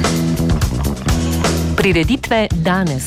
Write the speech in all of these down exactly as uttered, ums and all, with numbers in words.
Prireditve danes.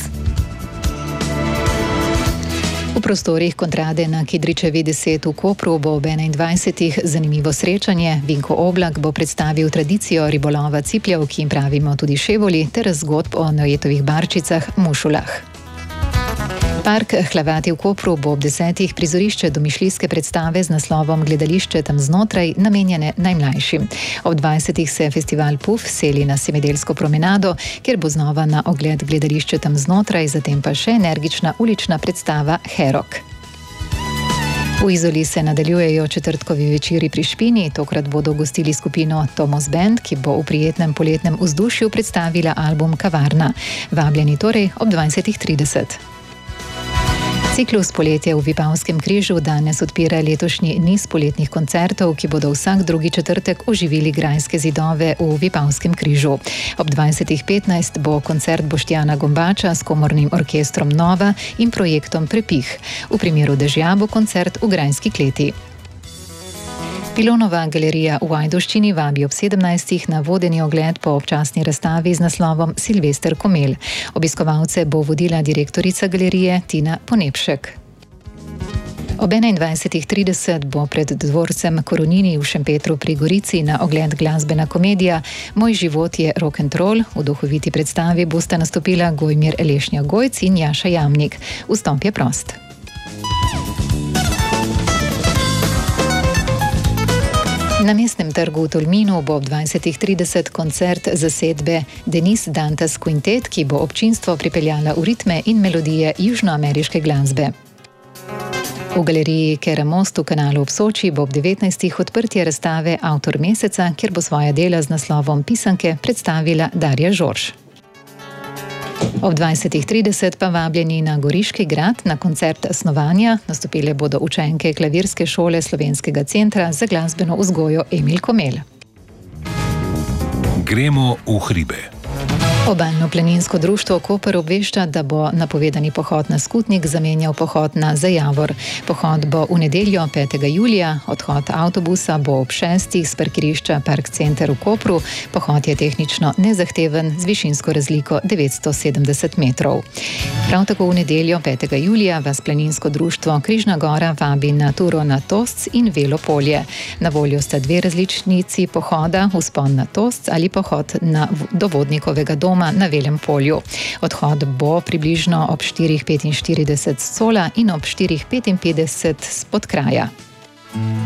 V prostorih Kontrade na Kidričevi deset v Kopru bo ob enaindvajsetih zanimivo srečanje. Vinko Oblak bo predstavil tradicijo ribolova cipljev, ki jim pravimo tudi ševoli, ter zgodb o Nojetovih barčicah, mušulah. Park Hlavati v Kopru bo ob desetih prizorišče domišljijske predstave z naslovom Gledališče tam znotraj, namenjene najmlajšim. Ob dvajsetih se festival Puf seli na Semidelsko promenado, kjer bo znova na ogled Gledališče tam znotraj, zatem pa še energična ulična predstava Herok. V Izoli se nadaljujejo četrtkovi večeri pri Špini, tokrat bodo gostili skupino Tomos Band, ki bo v prijetnem poletnem vzdušju predstavila album Kavarna. Vabljeni torej ob dvajsetih trideset. Ciklus Poletje v Vipavskem križu danes odpira letošnji niz poletnih koncertov, ki bodo vsak drugi četrtek oživili grajske zidove v Vipavskem križu. Ob dvajsetih petnajst bo koncert Boštjana Gombača s komornim orkestrom Nova in projektom Prepih. V primeru dežja bo koncert v Grajski kleti. Pilonova galerija v Ajdovščini vabi ob sedemnajstih na vodeni ogled po občasni razstavi z naslovom Silvester Komel. Obiskovalce bo vodila direktorica galerije Tina Ponepšek. Ob enaindvajsetih trideset bo pred dvorcem Koronini v Šempetru pri Gorici na ogled glasbena komedija Moj život je rock'n'roll. V duhoviti predstavi bosta nastopila Gojmir Elešnja Gojc in Jaša Jamnik. Vstop je prost. Na mestnem trgu v Tolminu bo ob dvajsetih trideset koncert zasedbe Denis Dantas Quintet, ki bo občinstvo pripeljala v ritme in melodije južnoameriške glasbe. V galeriji Keramost v Kanalu ob Soči bo ob devetnajstih odprtje razstave Avtor meseca, kjer bo svoja dela z naslovom Pisanke predstavila Darja Žorž. Ob dvajsetih trideset pa vabljeni na Goriški grad na koncert Snovanja. Nastopile bodo učenke klavirske šole Slovenskega centra za glasbeno vzgojo Emil Komel. Gremo v hribe. Obalno-planinsko društvo Koper obvešča, da bo napovedani pohod na Skutnik zamenjal pohod na Zajavor. Pohod bo v nedeljo petega julija, odhod avtobusa bo ob šestih s parkirišča Park Center v Kopru. Pohod je tehnično nezahteven z višinsko razliko devetsto sedemdeset metrov. Prav tako v nedeljo petega julija vas planinsko društvo Križna Gora vabi na turo na Tosc in Velopolje. Na voljo sta dve različnici pohoda, vzpon na Tosc ali pohod na do Vodnikovega doma na Velem polju. Odhod bo približno ob štirih petinštirideset s Cola in ob štirih petinpetdeset s Podkraja.